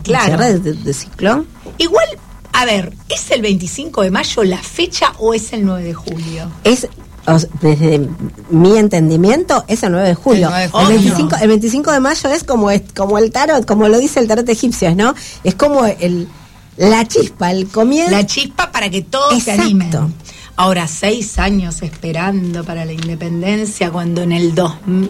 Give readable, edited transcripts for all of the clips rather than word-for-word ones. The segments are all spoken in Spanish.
claro. cierre de ciclón. Igual, a ver, ¿es el 25 de mayo la fecha o es el 9 de julio? Desde mi entendimiento, es el 9 de julio. El 25 de mayo es como el tarot, como lo dice el tarot egipcio, ¿no? Es como la chispa, el comienzo. La chispa para que todos se animen. Ahora, 6 años esperando para la independencia, cuando en el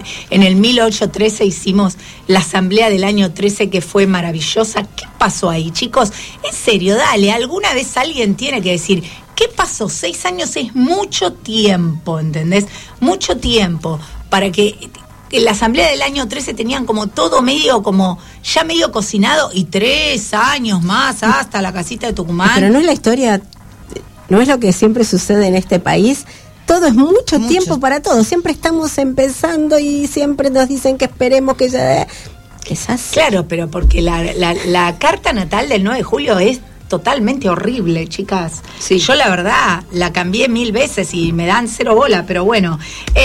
1813 hicimos la asamblea del año 13, que fue maravillosa. ¿Qué pasó ahí, chicos? En serio, dale, alguna vez alguien tiene que decir, ¿qué pasó? 6 años es mucho tiempo, ¿entendés? Mucho tiempo para que en la asamblea del año 13 tenían como todo medio cocinado, y 3 años más hasta la casita de Tucumán. Pero no es la historia, no es lo que siempre sucede en este país. Todo es mucho tiempo para todo. Siempre estamos empezando y siempre nos dicen que esperemos que ya... Es así. Claro, pero porque la carta natal del 9 de julio es totalmente horrible, chicas. Sí. Yo la verdad la cambié 1000 veces y me dan 0 bola, pero bueno.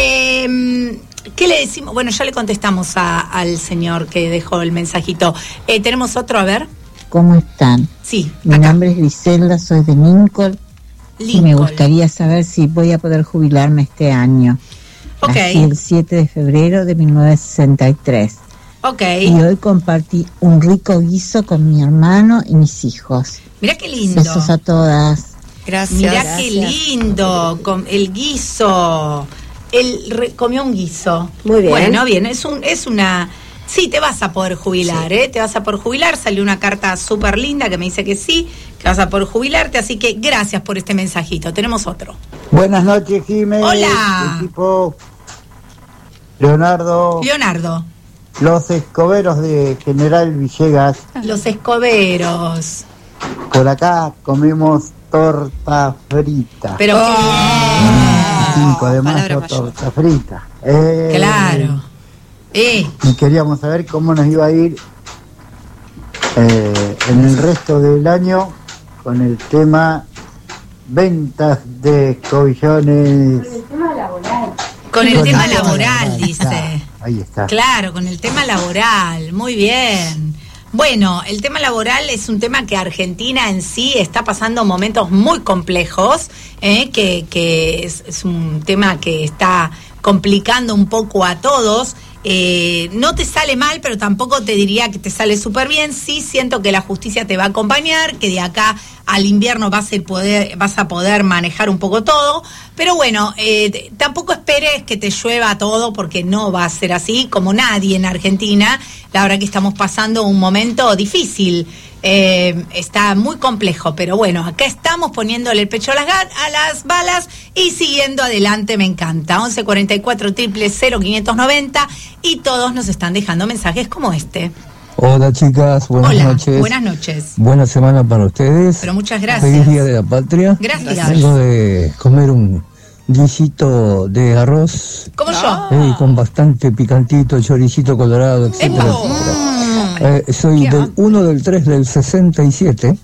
¿Qué le decimos? Bueno, ya le contestamos al señor que dejó el mensajito. ¿Tenemos otro? A ver. ¿Cómo están? Sí, Mi nombre es Griselda, soy de Lincoln. Y me gustaría saber si voy a poder jubilarme este año. Nací el 7 de febrero de 1963. Y hoy compartí un rico guiso con mi hermano y mis hijos. Mirá qué lindo. Besos a todas. Gracias. Mirá qué lindo, con el guiso. Él comió un guiso. Muy bien. Bueno, bien, es una... Sí, te vas a poder jubilar, sí. Te vas a poder jubilar. Salió una carta súper linda que me dice que sí, que vas a poder jubilarte. Así que gracias por este mensajito. Tenemos otro. Buenas noches, Jiménez. Hola. Equipo Leonardo. Los escoberos de General Villegas. Los escoberos. Por acá comemos torta frita. Pero 5 de mayo, torta frita. Claro. Y queríamos saber cómo nos iba a ir en el resto del año con el tema ventas de escobillones. Con el tema laboral, dice. Ahí está. Claro, con el tema laboral. Muy bien. Bueno, el tema laboral es un tema que Argentina en sí está pasando momentos muy complejos, que es un tema que está complicando un poco a todos. No te sale mal, pero tampoco te diría que te sale súper bien. Sí siento que la justicia te va a acompañar, que de acá al invierno vas a poder manejar un poco todo, pero bueno, tampoco esperes que te llueva todo, porque no va a ser así, como nadie en Argentina. La verdad que estamos pasando un momento difícil, está muy complejo, pero bueno, acá estamos poniéndole el pecho a las balas y siguiendo adelante. Me encanta. 11 44 000 590 y todos nos están dejando mensajes como este. Hola chicas, buenas noches. Buenas noches. Buena semana para ustedes. Pero muchas gracias. Feliz Día de la Patria. Gracias. Vengo de comer un guisito de arroz. ¿Como yo? Con bastante picantito, choricito colorado, etcétera. Soy del 1 del 3 del 67,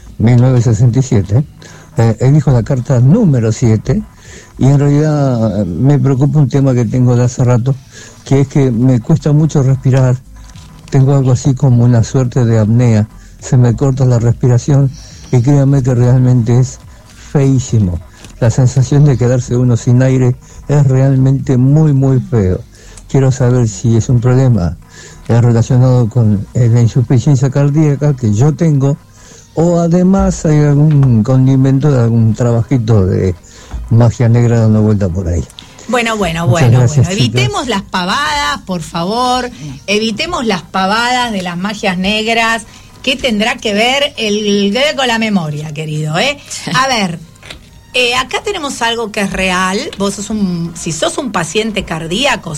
1967. Elijo la carta número 7 y en realidad me preocupa un tema que tengo de hace rato, que es que me cuesta mucho respirar. Tengo algo así como una suerte de apnea, se me corta la respiración y créanme que realmente es feísimo. La sensación de quedarse uno sin aire es realmente muy muy feo. Quiero saber si es un problema relacionado con la insuficiencia cardíaca que yo tengo, o además hay algún condimento de algún trabajito de magia negra dando vuelta por ahí. Bueno. Evitemos las pavadas, por favor. Evitemos las pavadas de las magias negras. ¿Qué tendrá que ver el dedo con la memoria, querido? A ver, acá tenemos algo que es real. Vos si sos un paciente cardíaco,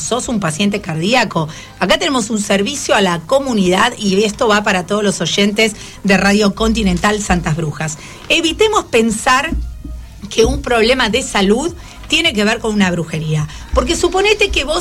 acá tenemos un servicio a la comunidad y esto va para todos los oyentes de Radio Continental Santas Brujas. Evitemos pensar que un problema de salud tiene que ver con una brujería, porque suponete que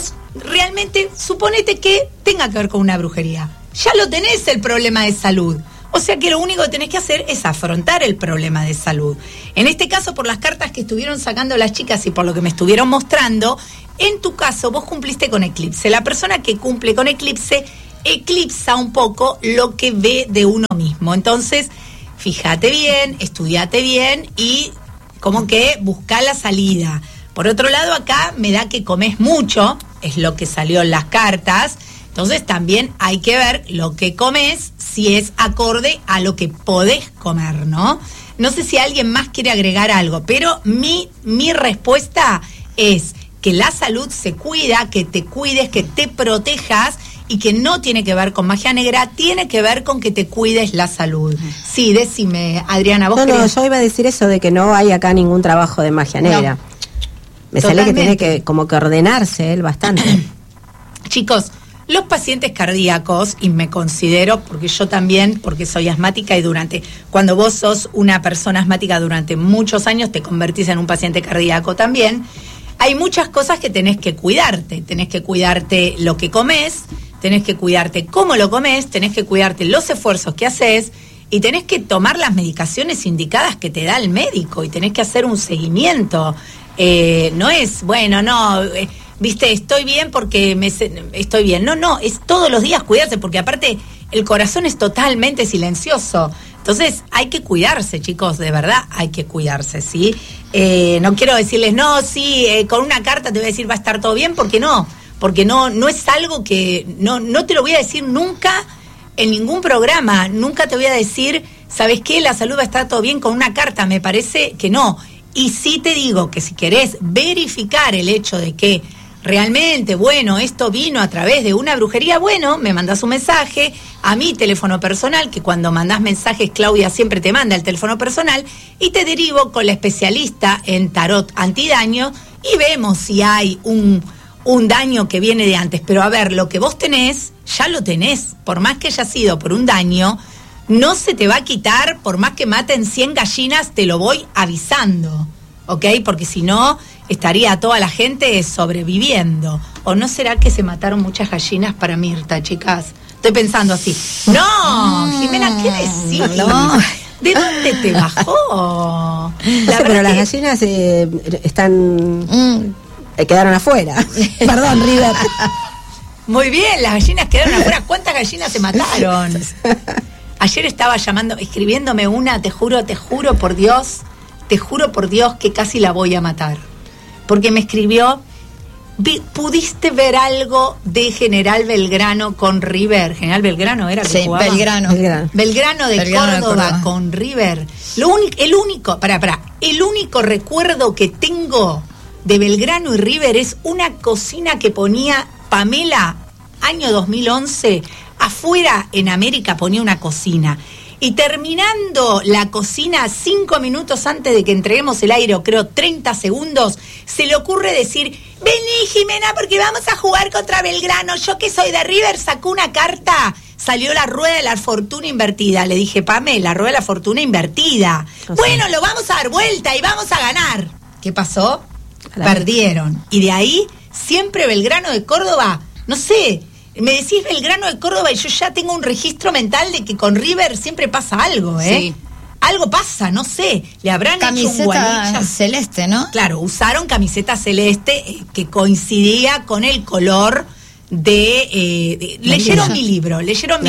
tenga que ver con una brujería, ya lo tenés el problema de salud, o sea que lo único que tenés que hacer es afrontar el problema de salud. En este caso, por las cartas que estuvieron sacando las chicas y por lo que me estuvieron mostrando, en tu caso vos cumpliste con eclipse. La persona que cumple con eclipse eclipsa un poco lo que ve de uno mismo. Entonces, fíjate bien, estudiate bien y como que busca la salida. Por otro lado, acá me da que comes mucho, es lo que salió en las cartas. Entonces también hay que ver lo que comes, si es acorde a lo que podés comer, ¿no? No sé si alguien más quiere agregar algo, pero mi respuesta es que la salud se cuida, que te cuides, que te protejas y que no tiene que ver con magia negra, tiene que ver con que te cuides la salud. Sí, decime, Adriana, ¿vos No, yo iba a decir eso de que no hay acá ningún trabajo de magia negra. No. Me sale que tiene que como que ordenarse él bastante. Chicos, los pacientes cardíacos, y me considero, porque yo también, porque soy asmática y cuando vos sos una persona asmática durante muchos años, te convertís en un paciente cardíaco también, hay muchas cosas que tenés que cuidarte lo que comes, tenés que cuidarte cómo lo comes, tenés que cuidarte los esfuerzos que haces, y tenés que tomar las medicaciones indicadas que te da el médico, y tenés que hacer un seguimiento. No es, viste, estoy bien porque estoy bien. No, es todos los días cuidarse, porque aparte el corazón es totalmente silencioso. Entonces hay que cuidarse, chicos, de verdad hay que cuidarse, ¿sí? No quiero decirles, con una carta te voy a decir va a estar todo bien, porque no es algo que, no te lo voy a decir nunca en ningún programa, nunca te voy a decir, ¿sabes qué? La salud va a estar todo bien con una carta, me parece que no. Y sí te digo que si querés verificar el hecho de que realmente, esto vino a través de una brujería, me mandás un mensaje a mi teléfono personal, que cuando mandás mensajes, Claudia siempre te manda el teléfono personal, y te derivo con la especialista en tarot antidaño, y vemos si hay un daño que viene de antes. Pero a ver, lo que vos tenés, ya lo tenés, por más que haya sido por un daño, no se te va a quitar, por más que maten 100 gallinas, te lo voy avisando, ¿ok? Porque si no, estaría toda la gente sobreviviendo. ¿O no será que se mataron muchas gallinas para Mirta, chicas? Estoy pensando así. No, Jimena, ¿qué decís? No. ¿De dónde te bajó? Pero las gallinas quedaron afuera. Perdón, River. Muy bien, las gallinas quedaron afuera. ¿Cuántas gallinas se mataron? Ayer estaba escribiéndome una, te juro por Dios que casi la voy a matar. Porque me escribió, ¿pudiste ver algo de General Belgrano con River? General Belgrano era el que jugaba. Belgrano de Córdoba con River. El único recuerdo que tengo de Belgrano y River es una cocina que ponía Pamela, año 2011, afuera en América ponía una cocina. Y terminando la cocina, 5 minutos antes de que entreguemos el aire, o creo 30 segundos, se le ocurre decir, vení Jimena, porque vamos a jugar contra Belgrano. Yo que soy de River, sacó una carta, salió la rueda de la fortuna invertida. Le dije, Pame, la rueda de la fortuna invertida. Bueno, lo vamos a dar vuelta y vamos a ganar. ¿Qué pasó? Perdieron. Y de ahí, siempre Belgrano de Córdoba, no sé, me decís Belgrano de Córdoba y yo ya tengo un registro mental de que con River siempre pasa algo, ¿eh? Sí. Algo pasa, no sé, le habrán hecho un guanilla celeste, ¿no? Claro, usaron camiseta celeste que coincidía con el color leyeron mi libro,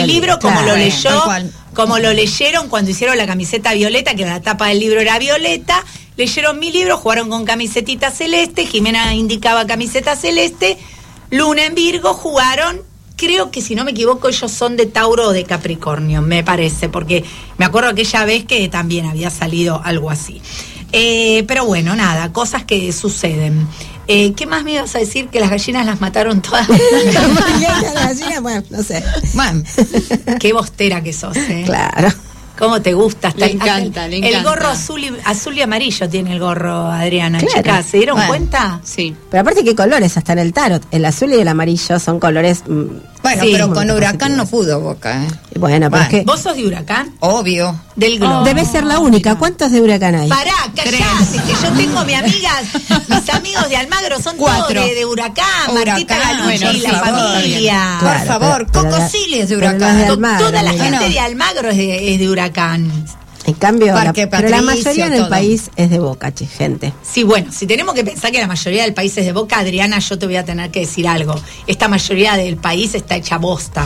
como lo leyeron cuando hicieron la camiseta violeta, que la tapa del libro era violeta. Leyeron mi libro, jugaron con camisetita celeste, Jimena indicaba camiseta celeste, Luna en Virgo, jugaron, creo que si no me equivoco ellos son de Tauro o de Capricornio, me parece, porque me acuerdo aquella vez que también había salido algo así. Pero bueno, nada, cosas que suceden. ¿Qué más me ibas a decir? Que las gallinas las mataron todas. Las gallinas, bueno, no sé. Bueno, qué bostera que sos, ¿eh? Claro. ¿Cómo te gusta? Le encanta. El gorro azul y amarillo tiene el gorro, Adriana. Claro. Chicas, ¿se dieron cuenta? Sí. Pero aparte, ¿qué colores? Hasta en el tarot. El azul y el amarillo son colores... Bueno, sí, pero con Huracán no pudo Boca, ¿eh? Bueno, pero es que... ¿Vos sos de Huracán? Obvio. Del Globo. Debe ser la única. ¿Cuántos de Huracán hay? Pará, callate, que yo tengo mis amigos de Almagro son 4. Todos de Huracán, Martita Galucci y la familia. Claro, por favor, Coco Silly es de Huracán. Toda la gente de Almagro es de Huracán. En cambio, pero la mayoría en el país es de Boca, gente. Sí, bueno, si tenemos que pensar que la mayoría del país es de Boca, Adriana, yo te voy a tener que decir algo. Esta mayoría del país está hecha bosta.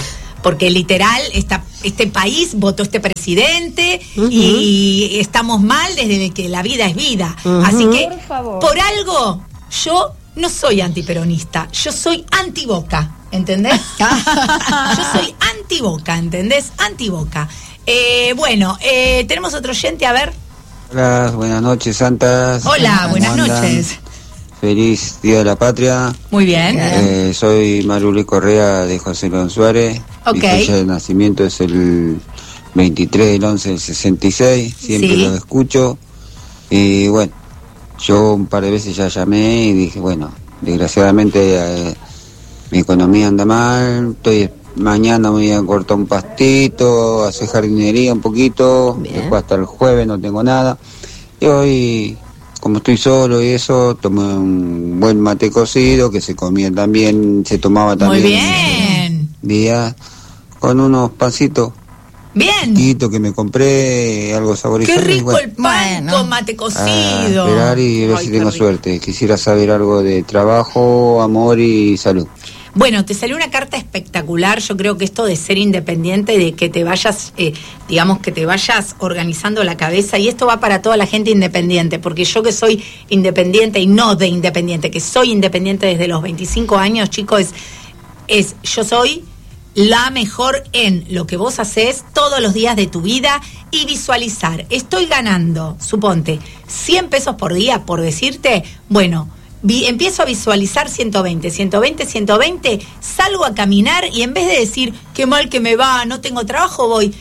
porque literal este país votó este presidente y estamos mal desde que la vida es vida. Así que, por algo, yo no soy antiperonista, yo soy anti-Boca, ¿entendés? Yo soy anti-Boca, ¿entendés? Anti-Boca. Bueno, tenemos otro oyente, a ver. Hola, buenas noches, santas. Hola, buenas noches. Feliz Día de la Patria. Muy bien. Soy Maruli Correa de José León Suárez. Mi fecha de nacimiento es el 23 del 11 del 66. Siempre lo escucho. Y bueno, yo un par de veces ya llamé y dije, bueno, desgraciadamente mi economía anda mal. Mañana me voy a cortar un pastito, hacer jardinería un poquito. Después hasta el jueves no tengo nada. Y hoy, como estoy solo y eso, tomé un buen mate cocido que se comía también, se tomaba también. Muy bien. Día con unos pancitos. Bien. Que me compré, algo saborizado. Qué rico el pan con mate cocido. Esperar y ver si tengo suerte. Quisiera saber algo de trabajo, amor y salud. Bueno, te salió una carta espectacular. Yo creo que esto de ser independiente, de que te vayas, digamos, que te vayas organizando la cabeza, y esto va para toda la gente independiente, porque yo que soy independiente y no de independiente, que soy independiente desde los 25 años, chicos, yo soy la mejor en lo que vos hacés todos los días de tu vida y visualizar. Estoy ganando, suponte, 100 pesos por día, por decirte, bueno, empiezo a visualizar 120, salgo a caminar y en vez de decir, qué mal que me va, no tengo trabajo, voy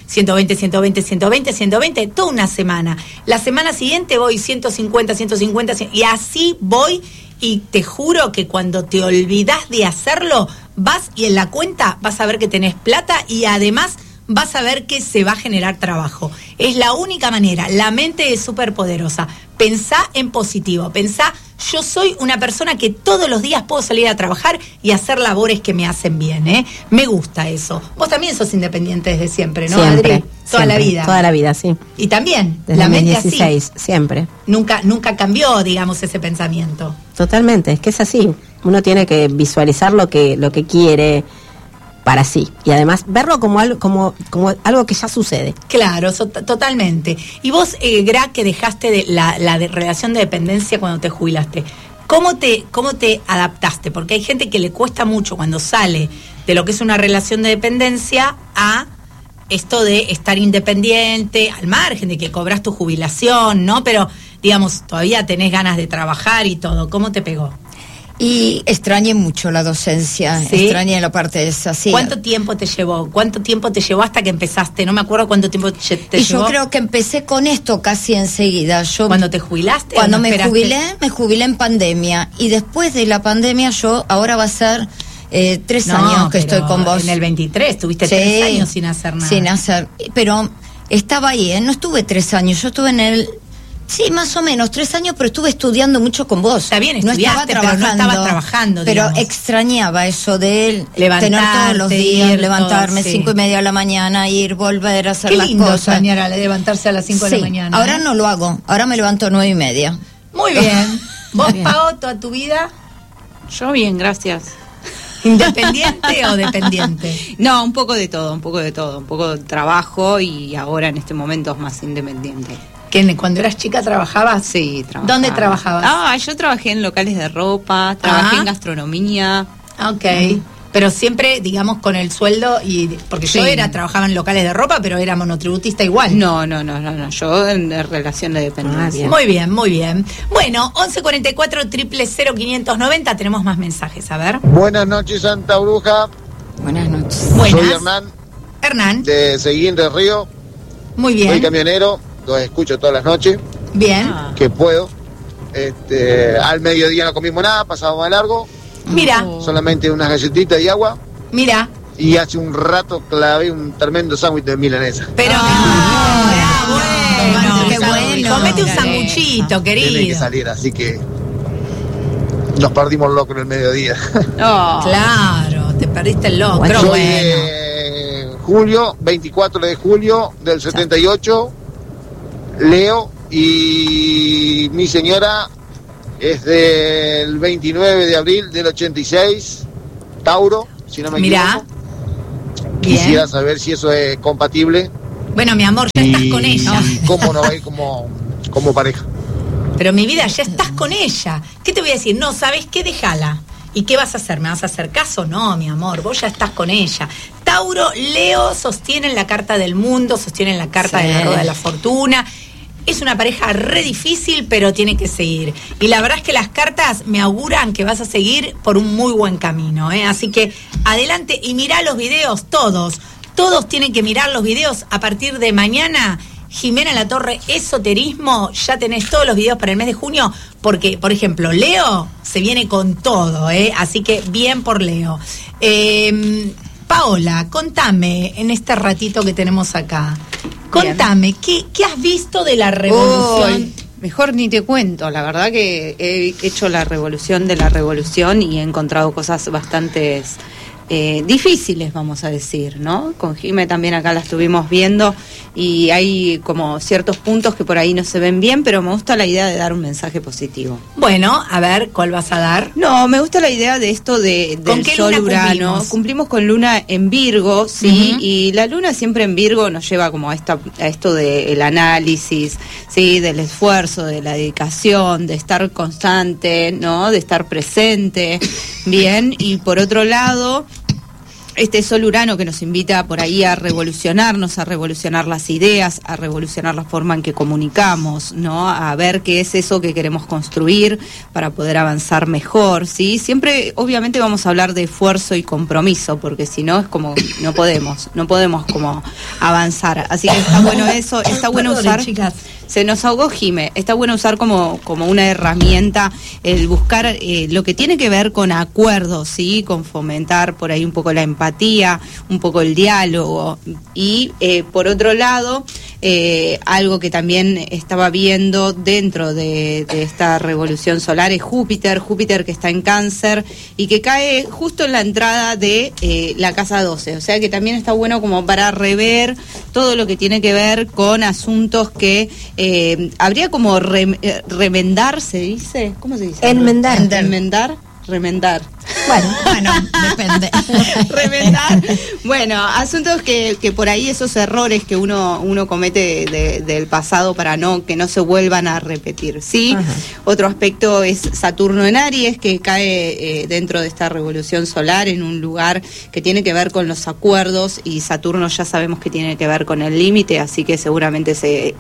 120, toda una semana. La semana siguiente voy 150, y así voy, y te juro que cuando te olvidás de hacerlo, vas y en la cuenta vas a ver que tenés plata y además vas a ver que se va a generar trabajo. Es la única manera. La mente es súper poderosa. Pensá en positivo. Pensá, yo soy una persona que todos los días puedo salir a trabajar y hacer labores que me hacen bien, ¿eh? Me gusta eso. Vos también sos independiente desde siempre, ¿no, siempre, Adri? Toda la vida. Toda la vida, sí. Y también, desde la mente 16, así. Siempre. Nunca cambió, digamos, ese pensamiento. Totalmente, es que es así. Uno tiene que visualizar lo que quiere para sí, y además verlo como algo que ya sucede. Claro, totalmente. Y vos, Gra, que dejaste la relación de dependencia cuando te jubilaste, ¿cómo te adaptaste? Porque hay gente que le cuesta mucho cuando sale de lo que es una relación de dependencia a esto de estar independiente, al margen de que cobras tu jubilación, ¿no? Pero, digamos, todavía tenés ganas de trabajar y todo. ¿Cómo te pegó? Y extrañé mucho la docencia, ¿sí? Extrañé la parte de esa, sí. ¿Cuánto tiempo te llevó? Hasta que empezaste? No me acuerdo cuánto tiempo te llevó. Yo creo que empecé con esto casi enseguida. ¿Cuándo te jubilaste? Cuando me jubilé en pandemia. Y después de la pandemia ahora va a ser 3 años que estoy con vos. En el 23, tuviste 3 años sin hacer nada. Sin hacer, pero estaba ahí, no estuve 3 años, yo estuve en el... Sí, más o menos, 3 años, pero estuve estudiando mucho con vos. Está bien, no estaba trabajando. Pero extrañaba eso de él, tener todos los días, levantarme 5:30 de la mañana, ir, volver a hacer las cosas. Qué lindo levantarse a las 5 de la mañana. Ahora no lo hago, ahora me levanto a 9:30. Muy bien. ¿Vos, Pao, toda tu vida? Yo bien, gracias. ¿Independiente o dependiente? No, un poco de todo, un poco de trabajo y ahora en este momento es más independiente. ¿Cuando eras chica trabajabas? Sí, trabajaba. ¿Dónde trabajabas? Yo trabajé en locales de ropa, trabajé en gastronomía. Ok. Pero siempre, digamos, con el sueldo, porque yo trabajaba en locales de ropa, pero era monotributista igual. No, yo en relación de dependencia. Muy bien. Bueno, 1144-000-590, tenemos más mensajes, a ver. Buenas noches, Santa Bruja. Buenas noches. Soy Hernán. De Seguín del Río. Muy bien. Soy camionero, los escucho todas las noches. Bien. Que puedo. Al mediodía no comimos nada, pasamos a largo. Mira. Solamente unas galletitas y agua. Mira. Y hace un rato clavé un tremendo sándwich de milanesa. Pero qué bueno. Comete un sanguchito, querido. Tiene que salir, así que nos perdimos el loco en el mediodía. Claro, te perdiste el loco. Pero julio, 24 de julio del 78, Leo, y mi señora es del 29 de abril del 86, Tauro, si no me equivoco. Quisiera saber si eso es compatible. Bueno, mi amor, ya estás con ella. ¿Cómo nos va a ir como pareja? Pero mi vida, ya estás con ella. ¿Qué te voy a decir? No, ¿sabes qué? Déjala. ¿Y qué vas a hacer? ¿Me vas a hacer caso? No, mi amor, vos ya estás con ella. Tauro, Leo sostienen la carta del mundo, sostienen la carta de la rueda de la fortuna. Es una pareja re difícil, pero tiene que seguir. Y la verdad es que las cartas me auguran que vas a seguir por un muy buen camino, ¿eh? Así que adelante y mirá los videos, todos tienen que mirar los videos a partir de mañana. Jimena Latorre, Esoterismo, ya tenés todos los videos para el mes de junio, porque, por ejemplo, Leo se viene con todo, así que bien por Leo. Paola, contame en este ratito que tenemos acá, contame, ¿qué has visto de la revolución? Mejor ni te cuento, la verdad que he hecho la revolución de la revolución y he encontrado cosas bastante difíciles, vamos a decir, ¿no? Con Jime también acá la estuvimos viendo y hay como ciertos puntos que por ahí no se ven bien, pero me gusta la idea de dar un mensaje positivo. Bueno, a ver, ¿cuál vas a dar? No, me gusta la idea de esto del Sol Urano. Cumplimos con Luna en Virgo, sí, y la Luna siempre en Virgo nos lleva como a esto del análisis, sí, del esfuerzo, de la dedicación, de estar constante, ¿no? De estar presente, bien, y por otro lado, este Sol Urano que nos invita por ahí a revolucionarnos, a revolucionar las ideas, a revolucionar la forma en que comunicamos, ¿no? A ver qué es eso que queremos construir para poder avanzar mejor, ¿sí? Siempre, obviamente, vamos a hablar de esfuerzo y compromiso, porque si no es como, no podemos como avanzar. Así que está bueno eso, está bueno usar... Chicas. Se nos ahogó Jime, está bueno usar como una herramienta el buscar lo que tiene que ver con acuerdos, ¿sí? Con fomentar por ahí un poco la empatía, un poco el diálogo. Y por otro lado, algo que también estaba viendo dentro de esta revolución solar es Júpiter que está en Cáncer y que cae justo en la entrada de la casa 12. O sea que también está bueno como para rever todo lo que tiene que ver con asuntos que habría como remendar, ¿se dice? ¿Cómo se dice? Remendar. Bueno, depende. Remendar. Bueno, asuntos que por ahí esos errores que uno comete del pasado para que no se vuelvan a repetir, ¿sí? Ajá. Otro aspecto es Saturno en Aries, que cae dentro de esta revolución solar en un lugar que tiene que ver con los acuerdos, y Saturno ya sabemos que tiene que ver con el límite, así que seguramente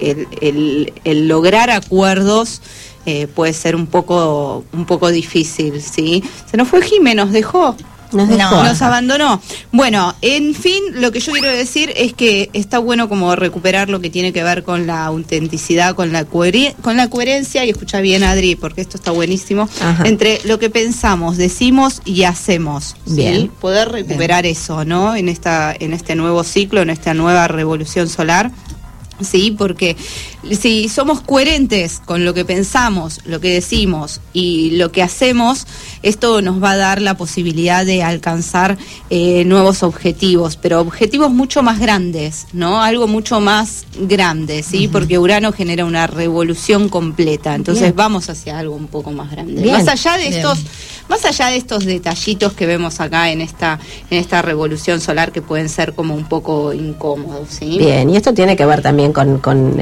el lograr acuerdos puede ser un poco difícil, ¿sí? Se nos fue Jime, nos dejó. Nos abandonó. Bueno, en fin, lo que yo quiero decir es que está bueno como recuperar lo que tiene que ver con la autenticidad, con la coherencia, y escucha bien, Adri, porque esto está buenísimo, entre lo que pensamos, decimos y hacemos. Bien. ¿Sí? Poder recuperar eso, ¿no? En este nuevo ciclo, en esta nueva revolución solar. Sí, porque si somos coherentes con lo que pensamos, lo que decimos y lo que hacemos, esto nos va a dar la posibilidad de alcanzar nuevos objetivos, pero objetivos mucho más grandes, ¿no? Algo mucho más grande, ¿sí? Porque Urano genera una revolución completa, entonces vamos hacia algo un poco más grande. Más allá de estos detallitos que vemos acá en esta revolución solar que pueden ser como un poco incómodos, ¿sí? Bien, y esto tiene que ver también con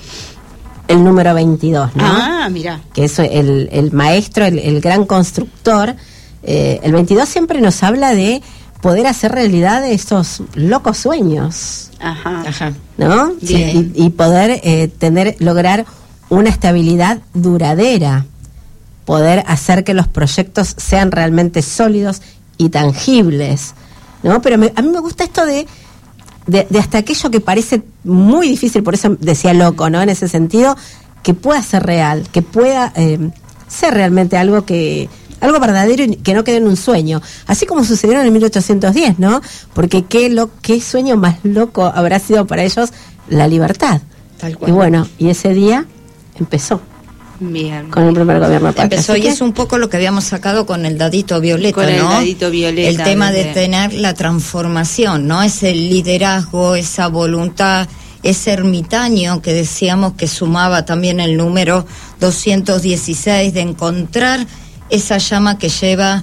el número 22, ¿no? Ah, mira. Que es el maestro, el gran constructor. El 22 siempre nos habla de poder hacer realidad estos locos sueños. Ajá. ¿No? Sí, y poder lograr una estabilidad duradera. Poder hacer que los proyectos sean realmente sólidos y tangibles, ¿no? Pero a mí me gusta esto de hasta aquello que parece muy difícil, por eso decía loco, ¿no? En ese sentido, que pueda ser real, que pueda ser realmente algo verdadero y que no quede en un sueño. Así como sucedieron en 1810, ¿no? Porque qué sueño más loco habrá sido para ellos la libertad. Tal cual. Y bueno, y ese día empezó. Bien. Con el primer gobierno patrio. Empezó, y es un poco lo que habíamos sacado con el dadito violeta, con el ¿no? Dadito violeta. El tema de tener la transformación, ¿no? Ese liderazgo, esa voluntad, ese ermitaño que decíamos que sumaba también el número 216, de encontrar esa llama que lleva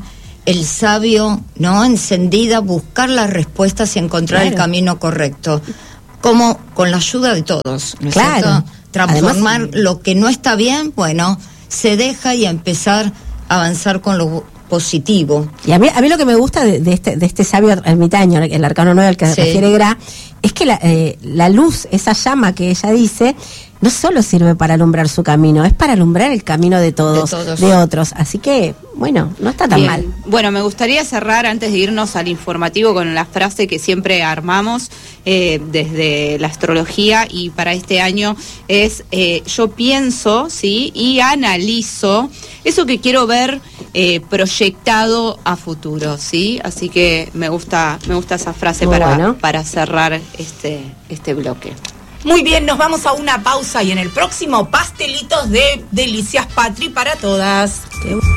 el sabio, ¿no? Encendida, buscar las respuestas y encontrar el camino correcto. Como con la ayuda de todos, ¿no es cierto? Transformar lo que no está bien, bueno, se deja y empezar a avanzar con lo positivo. Y a mí lo que me gusta de este sabio ermitaño, el arcano 9 al que se refiere Gra, es que la luz, esa llama que ella dice, no solo sirve para alumbrar su camino, es para alumbrar el camino de todos, de otros. Así que, bueno, no está tan mal. Bueno, me gustaría cerrar antes de irnos al informativo con la frase que siempre armamos desde la astrología, y para este año es yo pienso, ¿sí? Y analizo eso que quiero ver proyectado a futuro, ¿sí? Así que me gusta esa frase para cerrar este bloque. Muy bien, nos vamos a una pausa y en el próximo, pastelitos de Delicias Patri para todas.